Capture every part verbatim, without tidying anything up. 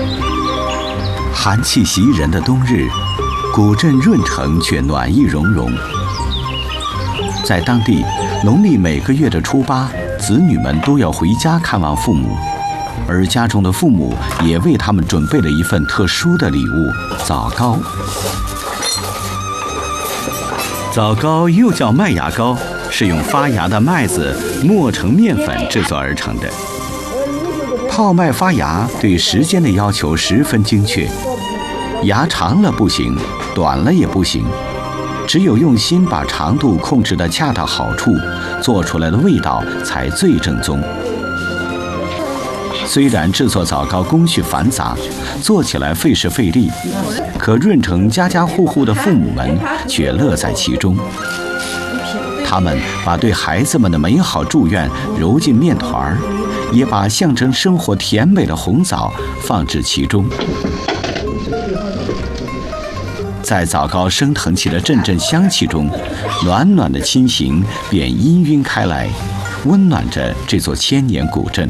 寒气袭人的冬日，古镇润城却暖意融融。在当地，农历每个月的初八，子女们都要回家看望父母，而家中的父母也为他们准备了一份特殊的礼物——枣糕。枣糕又叫麦芽糕，是用发芽的麦子磨成面粉制作而成的。泡麦发芽对时间的要求十分精确，芽长了不行，短了也不行，只有用心把长度控制得恰到好处，做出来的味道才最正宗。虽然制作枣糕工序繁杂，做起来费时费力，可润城家家户户的父母们却乐在其中。他们把对孩子们的美好祝愿揉进面团儿，也把象征生活甜美的红枣放置其中。在枣糕升腾起的阵阵香气中，暖暖的亲情便氤氲开来，温暖着这座千年古镇。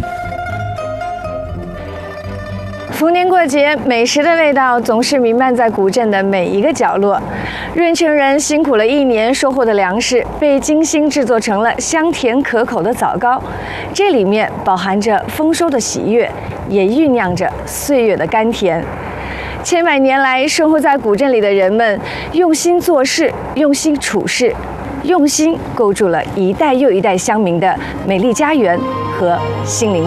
逢年过节，美食的味道总是弥漫在古镇的每一个角落。润城人辛苦了一年收获的粮食，被精心制作成了香甜可口的枣糕。这里面饱含着丰收的喜悦，也酝酿着岁月的甘甜。千百年来，生活在古镇里的人们用心做事，用心处事，用心构筑了一代又一代乡民的美丽家园和心灵。